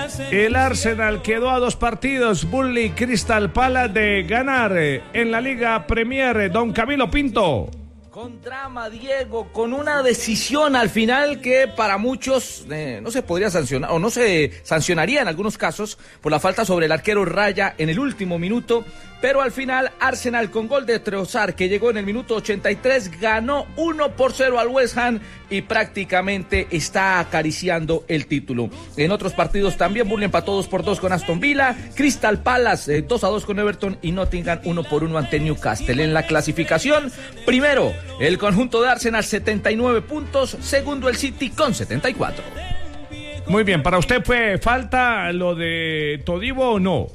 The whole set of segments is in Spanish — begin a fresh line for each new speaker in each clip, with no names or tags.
El Arsenal quedó a 2 partidos, Burnley Crystal Palace, de ganar en la Liga Premier. Don Camilo Pinto.
Con drama, Diego, con una decisión al final que para muchos no se podría sancionar, o no se sancionaría en algunos casos por la falta sobre el arquero Raya en el último minuto, pero al final Arsenal, con gol de Trossard, que llegó en el minuto 83, ganó 1-0 al West Ham y prácticamente está acariciando el título. En otros partidos también, Burnley empató 2-2 con Aston Villa, Crystal Palace 2-2 con Everton y Nottingham 1-1 ante Newcastle. En la clasificación, primero el conjunto de Arsenal, 79 puntos, segundo el City con 74.
Muy bien, ¿para usted fue falta lo de Todibo o no?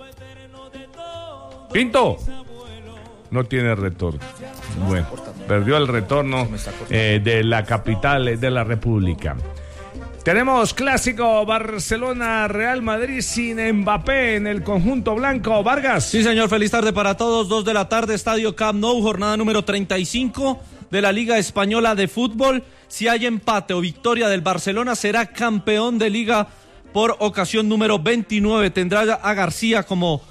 Pinto no tiene retorno. Bueno, perdió el retorno de la capital de la República. Tenemos clásico Barcelona-Real Madrid sin Mbappé en el conjunto blanco. Vargas.
Sí, señor, feliz tarde para todos. 2 de la tarde, Estadio Camp Nou, jornada número 35 de la Liga Española de Fútbol. Si hay empate o victoria del Barcelona, será campeón de Liga por ocasión número 29. Tendrá a García como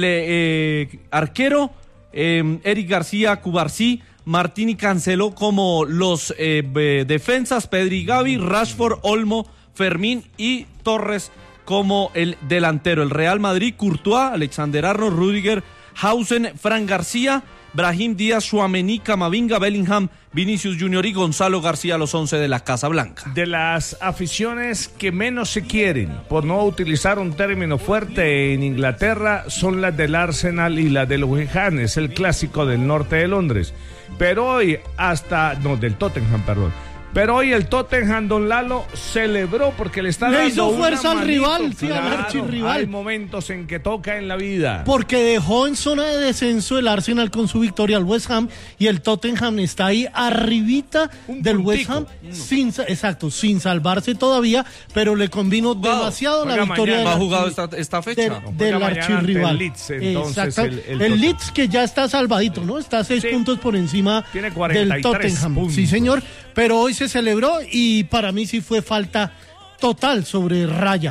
el arquero, Eric García, Cubarsí, Martín y Cancelo como los defensas, Pedri, Gavi, Rashford, Olmo, Fermín y Torres como el delantero. El Real Madrid, Courtois, Alexander Arnold, Rüdiger, Hausen, Fran García, Brahim Díaz, Tchouaméni, Camavinga, Bellingham, Vinicius Junior y Gonzalo García, los 11 de la Casa Blanca.
De las aficiones que menos se quieren, por no utilizar un término fuerte en Inglaterra, son las del Arsenal y las del West Ham, es el clásico del norte de Londres. Pero hoy del Tottenham, perdón. Pero hoy el Tottenham, don Lalo, celebró porque le está dando
hizo fuerza
al
rival, sí,
claro,
al archirrival.
Hay momentos en que toca en la vida.
Porque dejó en zona de descenso el Arsenal con su victoria al West Ham y el Tottenham está ahí arribita del West Ham, sin salvarse todavía, pero le convino demasiado la victoria.
¿Va a jugar esta fecha?
Del archirrival.
El Leeds, entonces,
el Leeds, que ya está salvadito, ¿no? Está a 6 puntos por encima del Tottenham.
Puntos.
Sí, señor. Pero hoy se celebró y para mí sí fue falta total sobre Raya.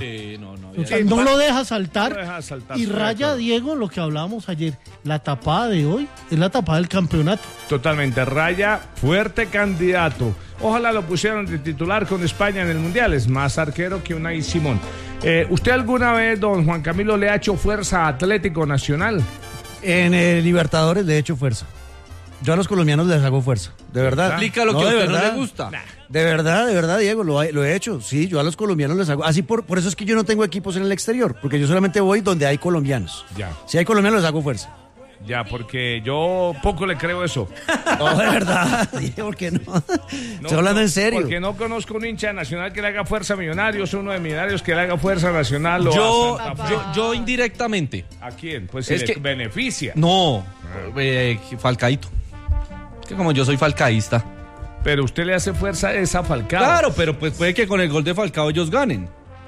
No lo deja saltar. Y Raya, Diego, lo que hablábamos ayer, la tapada de hoy es la tapada del campeonato.
Totalmente, Raya, fuerte candidato. Ojalá lo pusieran de titular con España en el Mundial, es más arquero que Unai Simón. ¿Usted alguna vez, don Juan Camilo, le ha hecho fuerza a Atlético Nacional?
En el Libertadores le he hecho fuerza. Yo a los colombianos les hago fuerza, de verdad.
Explica lo que a usted no le gusta.
De verdad, Diego, lo he hecho. Sí, yo a los colombianos les hago. Así por eso es que yo no tengo equipos en el exterior, porque yo solamente voy donde hay colombianos.
Ya.
Si hay colombianos les hago fuerza.
Ya, porque yo poco le creo eso.
No, de verdad, ¿por qué no? Estoy hablando en serio.
Porque no conozco un hincha de Nacional que le haga fuerza a Millonarios, uno de Millonarios que le haga fuerza a Nacional o a Santa Fe.
Yo indirectamente.
¿A quién? Pues es que beneficia.
No, Falcaíto. Que como yo soy falcaísta.
Pero usted le hace fuerza a esa Falcao.
Claro, pero pues puede que con el gol de Falcao ellos ganen.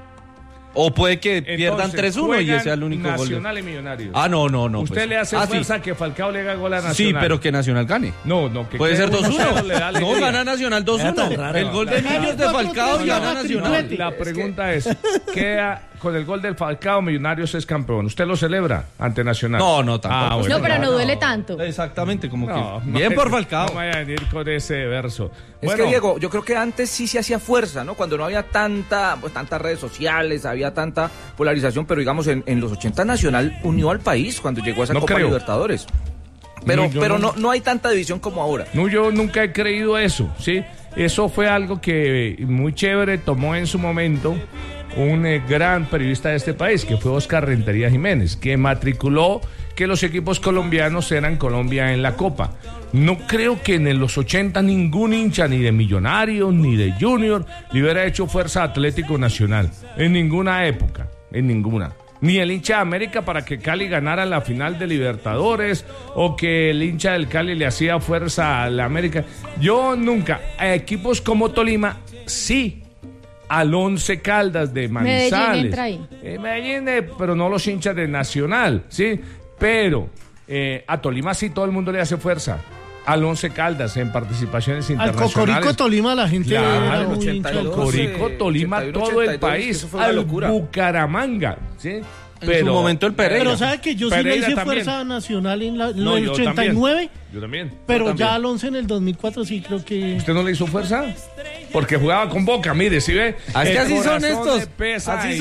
O puede que pierdan 3-1 y ese sea el único gol.
Nacional y Millonarios.
No.
Usted
pues,
le hace fuerza que Falcao le haga gol a Nacional.
Sí, pero que Nacional gane.
No, que
puede ser 2-1.
No,
gana Nacional 2-1. El gol de Millos de Falcao y gana Nacional.
La pregunta es, ¿queda con el gol del Falcao Millonarios es campeón? ¿Usted lo celebra ante Nacional?
No, tampoco.
Bueno, no, pero no duele tanto.
Exactamente, como que bien por Falcao.
No vaya a venir con ese verso.
Es que, Diego, yo creo que antes sí se hacía fuerza, ¿no? Cuando no había tantas redes sociales, había tanta polarización, pero digamos en los 80 Nacional unió al país cuando llegó a esa Copa Libertadores. Pero no hay tanta división como ahora.
No, yo nunca he creído eso, ¿sí? Eso fue algo que muy chévere tomó en su momento un gran periodista de este país, que fue Oscar Rentería Jiménez, que matriculó que los equipos colombianos eran Colombia en la Copa. No creo que en los 80 ningún hincha, ni de Millonarios, ni de Junior, le hubiera hecho fuerza a Atlético Nacional. En ninguna época, en ninguna. Ni el hincha de América para que Cali ganara la final de Libertadores, o que el hincha del Cali le hacía fuerza a la América. Yo nunca. A equipos como Tolima, sí. Al Once Caldas de Manizales.
Medellín entra ahí.
Medellín, pero no los hinchas de Nacional, ¿sí? Pero a Tolima sí todo el mundo le hace fuerza. al Once Caldas en participaciones internacionales.
Al Cocorico Tolima la gente era muy hincha.
Cocorico Tolima, 81, todo 82, el país, al Bucaramanga, ¿sí?
Pero, en su momento el Pereira.
Pero ¿sabes que yo Pereira sí le hice también. Fuerza nacional en el 89?
Yo también.
Pero ya al 11 en el 2004 sí creo que...
¿Usted no le hizo fuerza? Porque jugaba con Boca, mire, ¿sí ve?
Es que así son estos. Así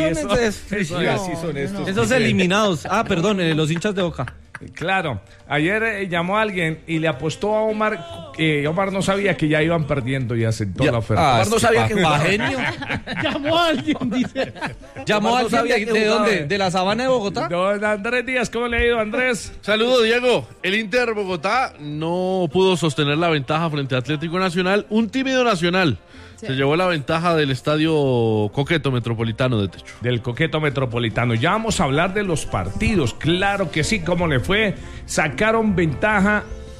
son estos. Esos eliminados. Perdón, los hinchas de Boca.
Claro, ayer llamó a alguien y le apostó a Omar, Omar no sabía que ya iban perdiendo y aceptó la oferta.
Omar no sabía que
genio.
Llamó a alguien, dice.
¿Llamó a alguien de dónde? ¿De la Sabana de Bogotá?
Don Andrés Díaz, ¿cómo le ha ido, Andrés?
Saludos, Diego. El Inter Bogotá no pudo sostener la ventaja frente a Atlético Nacional. Un tímido Nacional se llevó la ventaja del estadio Coqueto Metropolitano de Techo.
Del Coqueto Metropolitano. Ya vamos a hablar de los partidos. Claro que sí, ¿cómo le fue? Sacaron ventaja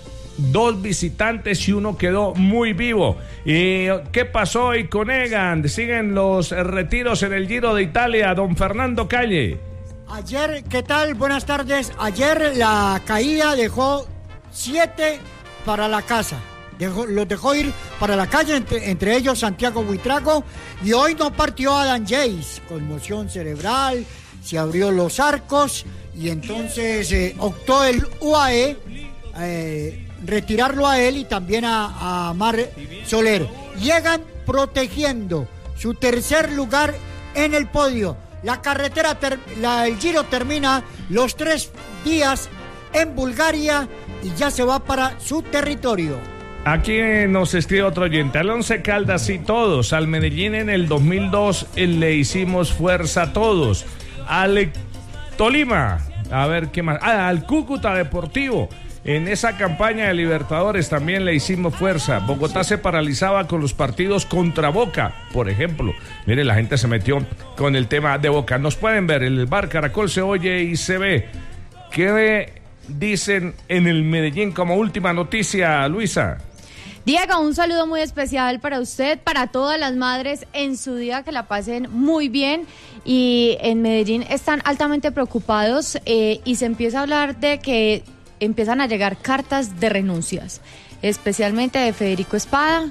2 visitantes y uno quedó muy vivo. ¿Y qué pasó hoy con Egan? Siguen los retiros en el Giro de Italia. Don Fernando Calle.
Ayer, ¿qué tal? Buenas tardes. Ayer la caída dejó 7 para la casa. Los dejó ir para la calle, entre ellos Santiago Buitrago, y hoy no partió Adam Yates, conmoción cerebral, se abrió los arcos y entonces optó el UAE retirarlo a él y también a Mar Soler. Llegan protegiendo su tercer lugar en el podio. La carretera, el Giro termina los 3 días en Bulgaria y ya se va para su territorio.
Aquí nos escribe otro oyente. Al Once Caldas y todos. Al Medellín en el 2002 le hicimos fuerza a todos. Al Tolima. A ver qué más. Al Cúcuta Deportivo. En esa campaña de Libertadores también le hicimos fuerza. Bogotá se paralizaba con los partidos contra Boca, por ejemplo. Mire, la gente se metió con el tema de Boca. Nos pueden ver. El Bar Caracol se oye y se ve. ¿Qué dicen en el Medellín como última noticia, Luisa?
Diego, un saludo muy especial para usted, para todas las madres en su día, que la pasen muy bien. Y en Medellín están altamente preocupados y se empieza a hablar de que empiezan a llegar cartas de renuncias, especialmente de Federico Espada,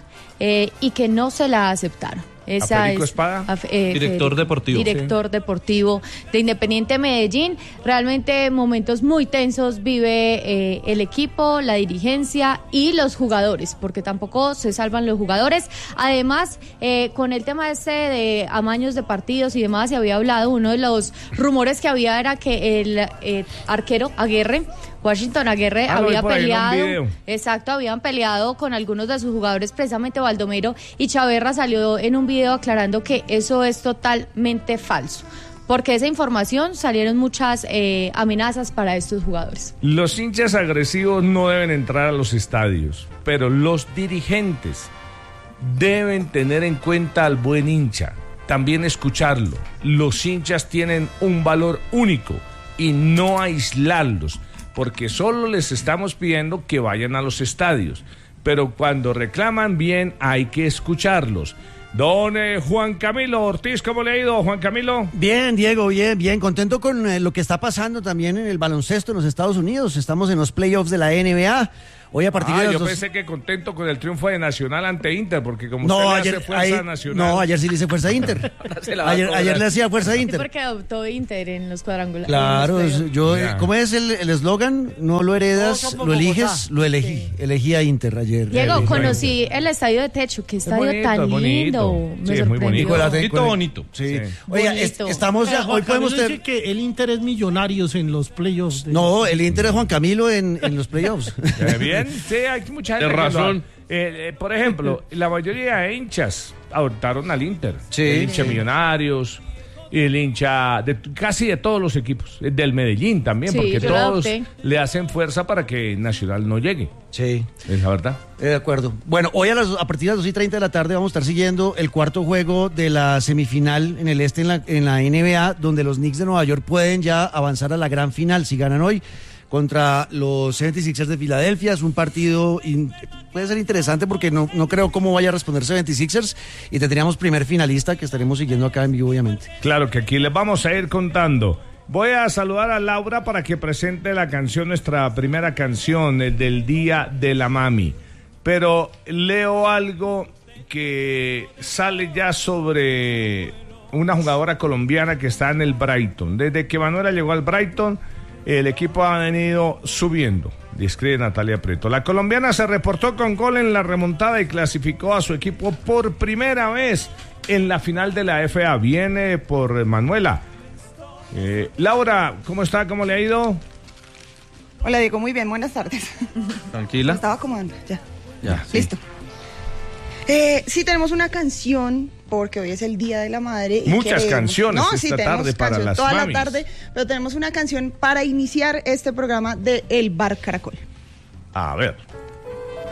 y que no se la aceptaron.
Federico Espada,
director deportivo.
Director deportivo de Independiente Medellín. Realmente momentos muy tensos vive el equipo, la dirigencia y los jugadores, porque tampoco se salvan los jugadores. Además, con el tema de amaños de partidos y demás, se había hablado, uno de los rumores que había era que el arquero Aguirre, Washington Aguirre, había peleado, habían peleado con algunos de sus jugadores, precisamente Baldomero, y Chaverra salió en un video aclarando que eso es totalmente falso, porque de esa información salieron muchas amenazas para estos jugadores.
Los hinchas agresivos no deben entrar a los estadios, pero los dirigentes deben tener en cuenta al buen hincha, también escucharlo. Los hinchas tienen un valor único y no aislarlos, porque solo les estamos pidiendo que vayan a los estadios, pero cuando reclaman bien hay que escucharlos. Don Juan Camilo Ortiz, ¿cómo le ha ido, Juan Camilo?
Bien, Diego, bien, contento con lo que está pasando también en el baloncesto en los Estados Unidos. Estamos en los playoffs de la NBA. Hoy a partir de las
yo pensé que contento con el triunfo de Nacional ante Inter, porque como usted le hace fuerza a Nacional.
No, ayer sí le hice fuerza a Inter. ayer le hacía fuerza a Inter.
Sí, porque adoptó Inter en los cuadrangulares.
Claro, ¿cómo es el eslogan? No lo heredas, lo eliges, lo elegí. Sí. Elegí a Inter ayer.
Diego, conocí el estadio de Techo, qué estadio bonito, tan lindo.
Sí, es muy
bonito.
Sí. Oiga, estamos ya, hoy podemos
decir que el Inter es Millonarios en los playoffs.
No, el Inter es Juan Camilo en los playoffs.
Bien. Sí, hay mucha gente.
De razón.
Por ejemplo, la mayoría de hinchas adoptaron al Inter.
Sí.
El hincha Millonarios, el hincha de casi de todos los equipos. Del Medellín también, porque todos le hacen fuerza para que Nacional no llegue.
Sí.
Es la verdad.
De acuerdo. Bueno, hoy a partir de las 2:30 de la tarde vamos a estar siguiendo el cuarto juego de la semifinal en el este en la NBA, donde los Knicks de Nueva York pueden ya avanzar a la gran final si ganan hoy contra los 76ers de Filadelfia. Es un partido puede ser interesante porque no creo cómo vaya a responder 76ers, y tendríamos primer finalista que estaremos siguiendo acá en vivo, obviamente.
Claro que aquí les vamos a ir contando. Voy a saludar a Laura para que presente la canción, nuestra primera canción, el del Día de la Mami. Pero leo algo que sale ya sobre una jugadora colombiana que está en el Brighton. Desde que Manuela llegó al Brighton, el equipo ha venido subiendo, describe Natalia Prieto. La colombiana se reportó con gol en la remontada y clasificó a su equipo por primera vez en la final de la FA. Viene por Manuela. Laura, ¿cómo está? ¿Cómo le ha ido?
Hola, Diego, muy bien, buenas tardes.
Tranquila.
Me estaba acomodando, ya.
Sí.
Listo. Sí, tenemos una canción, porque hoy es el Día de la Madre.
Muchas canciones esta tarde para las
toda
mamis.
la tarde, pero tenemos una canción para iniciar este programa de El Bar Caracol.
A ver.